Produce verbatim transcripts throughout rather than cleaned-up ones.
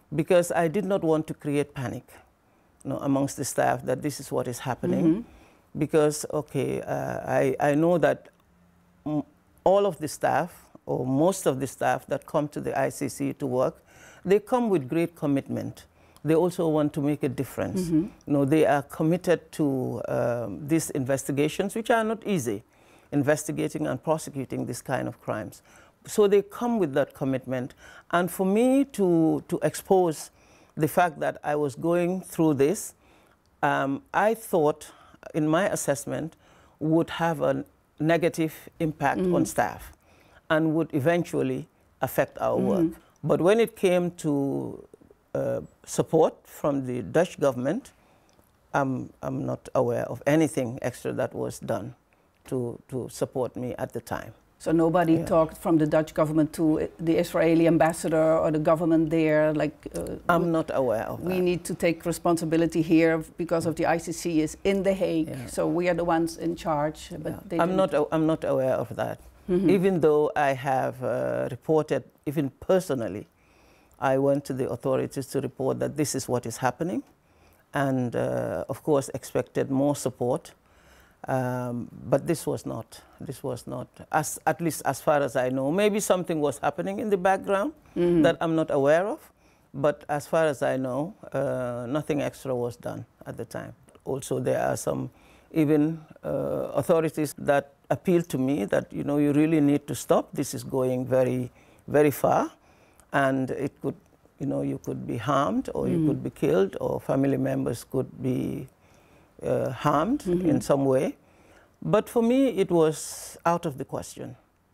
because I did not want to create panic, you know, amongst the staff that this is what is happening. Mm-hmm. Because, okay, uh, I, I know that all of the staff, or most of the staff that come to the I C C to work, they come with great commitment. They also want to make a difference. Mm-hmm. You know, they are committed to um, these investigations, which are not easy, investigating and prosecuting this kind of crimes. So they come with that commitment. And for me to, to expose the fact that I was going through this, um, I thought, in my assessment, would have a negative impact mm. on staff and would eventually affect our mm. work. But when it came to uh, support from the Dutch government, I'm, I'm not aware of anything extra that was done to, to support me at the time. So nobody yeah. talked from the Dutch government to the Israeli ambassador or the government there, like... Uh, I'm not aware of we that. need to take responsibility here because of the I C C is in The Hague, yeah. so we are the ones in charge. But yeah. they I'm, not, I'm not aware of that. Mm-hmm. Even though I have uh, reported, even personally, I went to the authorities to report that this is what is happening, and uh, of course expected more support. Um, but this was not, this was not, as, at least as far as I know. Maybe something was happening in the background mm-hmm. that I'm not aware of, but as far as I know, uh, nothing extra was done at the time. Also, there are some even uh, authorities that appeal to me that, you know, you really need to stop. This is going very, very far, and it could, you know, you could be harmed, or mm-hmm. you could be killed, or family members could be Uh, harmed mm-hmm. in some way. But for me, it was out of the question.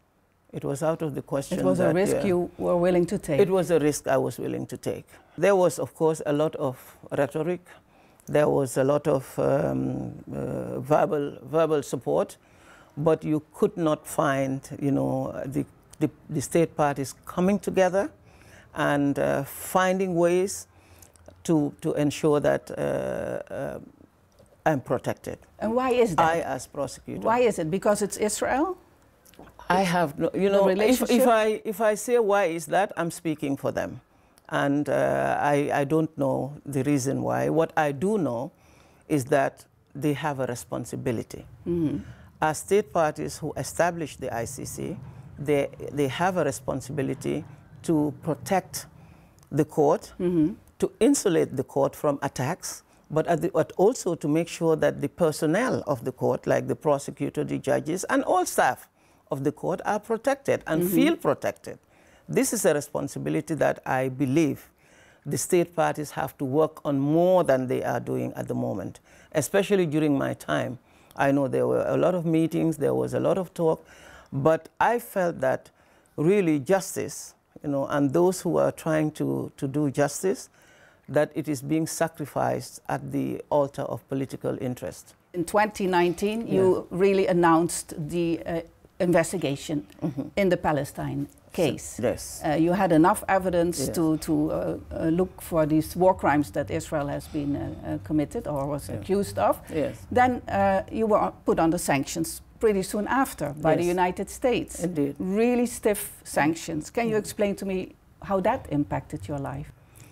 It was out of the question. It was that, a risk yeah, you were willing to take. It was a risk I was willing to take. There was, of course, a lot of rhetoric. There was a lot of um, uh, verbal, verbal support, but you could not find, you know, the, the, the state parties coming together and uh, finding ways to, to ensure that uh, uh, I'm protected. And why is that? I, as prosecutor. Why is it? Because it's Israel? I have no, you know, if, if, I, if I say why is that, I'm speaking for them. And uh, I, I don't know the reason why. What I do know is that they have a responsibility. Mm-hmm. As state parties who established the I C C, they, they have a responsibility to protect the court, mm-hmm. to insulate the court from attacks, but, at the, but also to make sure that the personnel of the court, like the prosecutor, the judges, and all staff of the court are protected and mm-hmm. feel protected. This is a responsibility that I believe the state parties have to work on more than they are doing at the moment, especially during my time. I know there were a lot of meetings, there was a lot of talk, but I felt that really justice, you know, and those who are trying to, to do justice, that it is being sacrificed at the altar of political interest. In twenty nineteen, yeah. you really announced the uh, investigation mm-hmm. in the Palestine case. Yes. Uh, you had enough evidence yes. to, to uh, uh, look for these war crimes that Israel has been uh, uh, committed or was yeah. accused of. Yes. Then uh, you were put under sanctions pretty soon after by yes. the United States. Indeed. Really stiff sanctions. Can you explain to me how that impacted your life?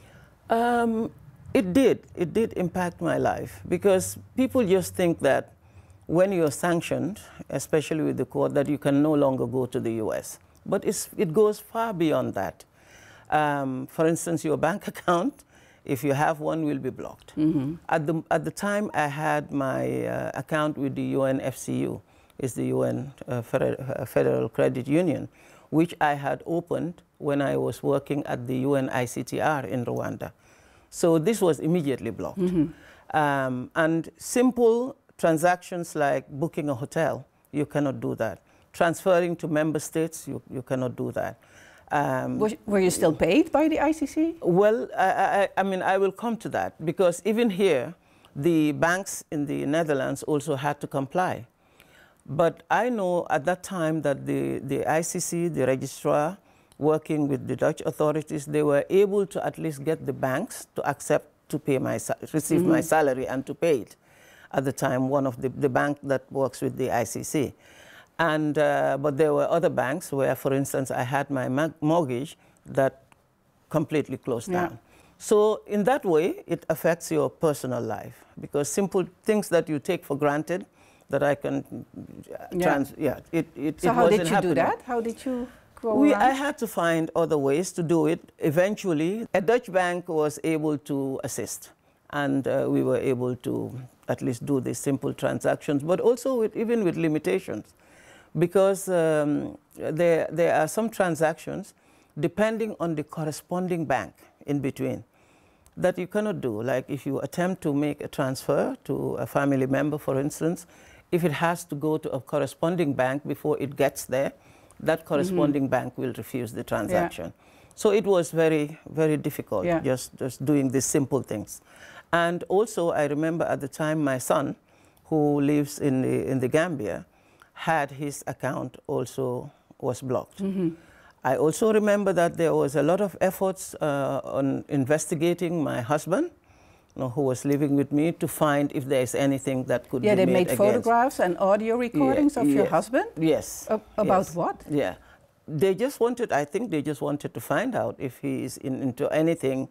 Um, it did. It did impact my life, because people just think that when you're sanctioned, especially with the court, that you can no longer go to the U S. But it's, it goes far beyond that. Um, for instance, your bank account, if you have one, will be blocked. Mm-hmm. At the, at the time, I had my uh, account with the U N F C U, it's the U N uh, Federal, uh, Federal Credit Union, which I had opened when I was working at the U N I C T R in Rwanda. So this was immediately blocked. Mm-hmm. um, and simple transactions like booking a hotel, you cannot do that. Transferring to member states, you, you cannot do that. Um, were, were you still paid by the I C C? Well, I, I, I mean, I will come to that, because even here, the banks in the Netherlands also had to comply. But I know at that time that the, the I C C, the registrar, working with the Dutch authorities, they were able to at least get the banks to accept to pay my, receive mm-hmm. my salary and to pay it. At the time, one of the, the bank that works with the I C C. And, uh, but there were other banks where, for instance, I had my mortgage that completely closed yeah. down. So in that way, it affects your personal life, because simple things that you take for granted, that I can yeah. trans, yeah, it, it, so it how wasn't did you happening. do that? How did you go we, around? I had to find other ways to do it. Eventually, a Dutch bank was able to assist, and uh, we were able to at least do these simple transactions, but also with, even with limitations, because um, there, there are some transactions depending on the corresponding bank in between that you cannot do. Like if you attempt to make a transfer to a family member, for instance, if it has to go to a corresponding bank before it gets there, that corresponding mm-hmm. bank will refuse the transaction. Yeah. So it was very, very difficult, yeah. just, just doing these simple things. And also, I remember at the time my son, who lives in the, in the Gambia, had his account also was blocked. Mm-hmm. I also remember that there was a lot of efforts uh, on investigating my husband, you know, who was living with me, to find if there is anything that could yeah, be made Yeah, they made against. photographs and audio recordings yeah, of yes. your husband? Yes. A about yes. what? Yeah. They just wanted, I think they just wanted to find out if he is in, into anything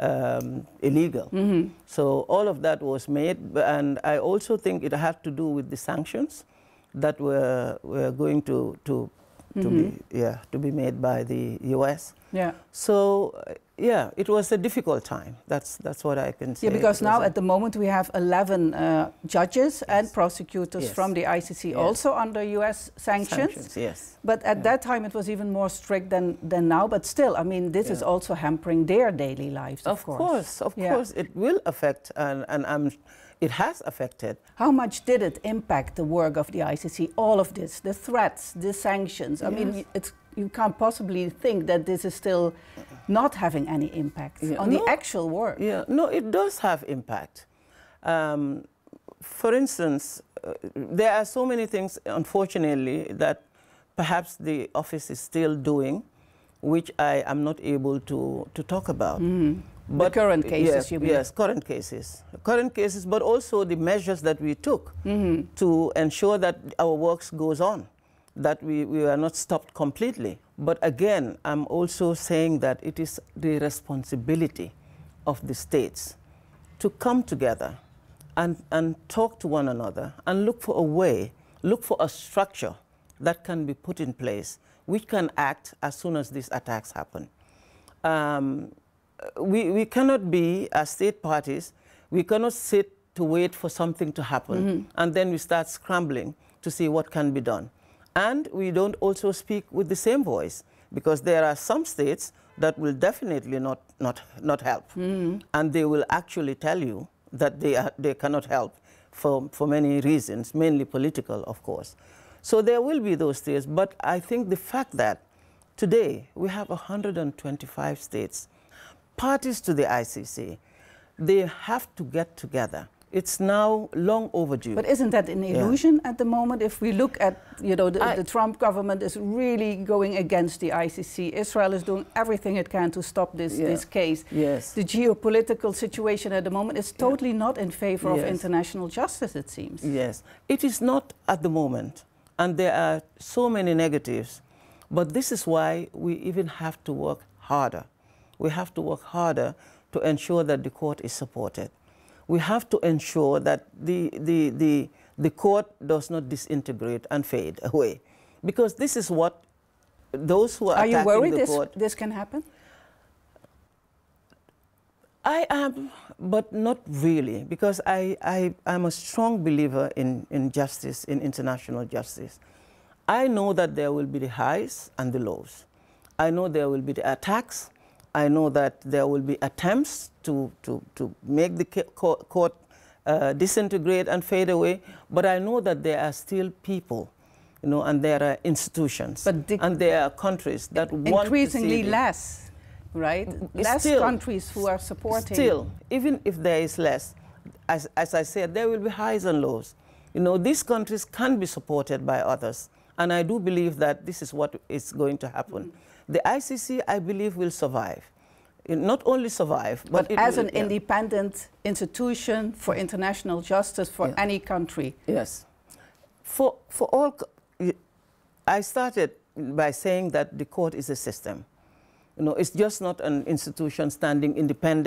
um, illegal. Mm-hmm. So all of that was made, and I also think it had to do with the sanctions that were, were going to, to to mm-hmm. be yeah to be made by the U S. Yeah. So uh, yeah, it was a difficult time. That's that's what I can say. Yeah, because now at the moment we have eleven uh, judges yes. and prosecutors yes. from the I C C yes. also under U S sanctions. Sanctions, yes. But at yeah. that time it was even more strict than than now. But still, I mean, this yeah. is also hampering their daily lives. Of, of course, course, of yeah. course, it will affect, and and I'm. It has affected. How much did it impact the work of the I C C, all of this, the threats, the sanctions? I yes. mean, it's, you can't possibly think that this is still not having any impact yeah. on no, the actual work. Yeah, no, it does have impact. Um, for instance, uh, there are so many things, unfortunately, that perhaps the office is still doing, which I am not able to, to talk about. Mm-hmm. But the current cases, yes, you mean? Yes, current cases. Current cases, but also the measures that we took mm-hmm. to ensure that our works goes on, that we, we are not stopped completely. But again, I'm also saying that it is the responsibility of the states to come together and, and talk to one another and look for a way, look for a structure that can be put in place, which can act as soon as these attacks happen. Um, We, we cannot be, as state parties, we cannot sit to wait for something to happen, mm-hmm. and then we start scrambling to see what can be done. And we don't also speak with the same voice, because there are some states that will definitely not, not, not help. Mm-hmm. And they will actually tell you that they, are, they cannot help for, for many reasons, mainly political, of course. So there will be those states, but I think the fact that today we have one hundred twenty-five states, parties to the I C C, they have to get together. It's now long overdue. But isn't that an illusion yeah. at the moment? If we look at, you know, the, the Trump government is really going against the I C C. Israel is doing everything it can to stop this, yeah. this case. Yes. The geopolitical situation at the moment is totally yeah. not in favor yes. of international justice, it seems. Yes, it is not at the moment. And there are so many negatives. But this is why we even have to work harder. We have to work harder to ensure that the court is supported. We have to ensure that the, the, the, the court does not disintegrate and fade away. Because this is what those who are, are attacking you worried the this, court... this can happen? I am, but not really, because I, I, I'm a strong believer in, in justice, in international justice. I know that there will be the highs and the lows. I know there will be the attacks. I know that there will be attempts to, to, to make the court uh, disintegrate and fade away, but I know that there are still people, you know, and there are institutions, but the and there are countries that want increasingly to see less, right? Less still, countries who are supporting. Still, even if there is less, as, as I said, there will be highs and lows. You know, these countries can be supported by others, and I do believe that this is what is going to happen. Mm-hmm. The I C C, I believe, will survive. It not only survive, but, but it as will, an yeah. independent institution for international justice for yeah. any country. Yes. For, for all, I started by saying that the court is a system. You know, it's just not an institution standing independent.